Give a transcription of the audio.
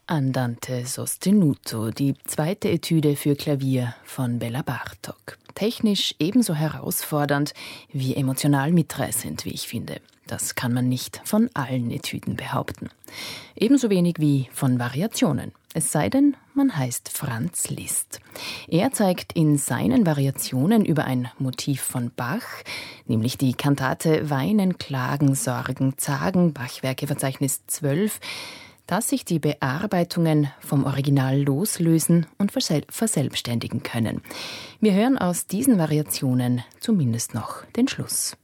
Andante sostenuto, die zweite Etüde für Klavier von Bela Bartók. Technisch ebenso herausfordernd wie emotional mitreißend, wie ich finde. Das kann man nicht von allen Etüden behaupten. Ebenso wenig wie von Variationen. Es sei denn, man heißt Franz Liszt. Er zeigt in seinen Variationen über ein Motiv von Bach, nämlich die Kantate Weinen, Klagen, Sorgen, Zagen, Bachwerkeverzeichnis 12, dass sich die Bearbeitungen vom Original loslösen und verselbstständigen können. Wir hören aus diesen Variationen zumindest noch den Schluss.